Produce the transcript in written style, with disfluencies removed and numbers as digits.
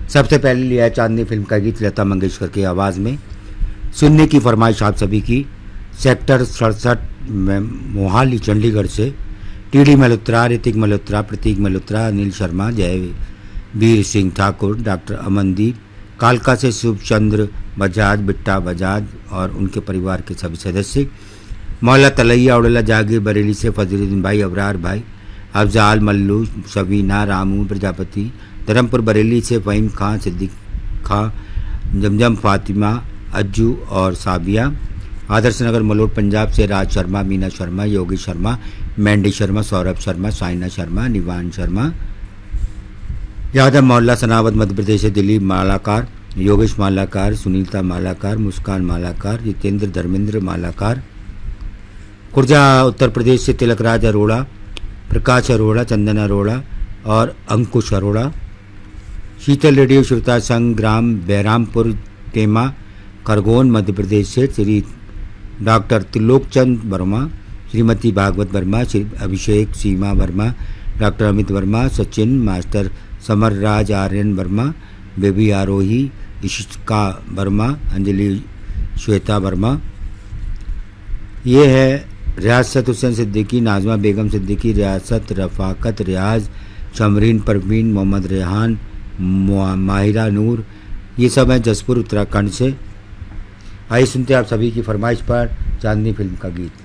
सबसे पहले लिया है चांदनी फिल्म का गीत लता मंगेशकर की आवाज़ में। सुनने की फरमाइश आप सभी की सेक्टर 67 में मोहाली चंडीगढ़ से टीडी मल्होत्रा, ऋतिक मल्होत्रा, प्रतीक मल्होत्रा, अनिल शर्मा, जयवीर सिंह ठाकुर, डॉक्टर अमनदीप, कालका से शुभ चंद्र बजाज, बिट्टा बजाज और उनके परिवार के सभी सदस्य, मौला तलैया उड़ला जागीर बरेली से फजरुद्दीन भाई, अबरार भाई, अफजाल, मल्लू, सबीना, रामू प्रजापति, धर्मपुर बरेली से फ़हीम खां, सिद्दीक खां, जमजम, फातिमा, अज्जू और साबिया, आदर्श नगर मलोट पंजाब से राज शर्मा, मीना शर्मा, योगी शर्मा, मैंडी शर्मा, सौरभ शर्मा, साइना शर्मा, निवान शर्मा, यादव मोहल्ला सनावद मध्य प्रदेश से दिलीप मालाकार, योगेश मालाकार, सुनीता मालाकार, मुस्कान मालाकार, जितेंद्र धर्मेंद्र मालाकार, खुर्जा उत्तर प्रदेश से तिलकराज अरोड़ा, प्रकाश अरोड़ा, चंदन अरोड़ा और अंकुश अरोड़ा, शीतल रेडियो श्रोता संघ ग्राम बहरामपुर टेमा खरगोन मध्य प्रदेश से श्री डॉक्टर त्रिलोकचंद वर्मा, श्रीमती भागवत वर्मा, श्री अभिषेक सीमा Verma, doctor Amit Verma, Sachin master, summer राज आर्यन वर्मा, बेबी आरोही, इशिका वर्मा, अंजलि श्वेता वर्मा। ये है रियासत हुसैन सिद्दीकी, नाजमा बेगम सिद्दीकी, रियासत रफाकत रियाज, शमरीन परवीन, मोहम्मद रेहान, माहिरा नूर, ये सब हैं जसपुर उत्तराखंड से। आइए सुनते हैं आप सभी की फरमाइश पर चांदनी फिल्म का गीत।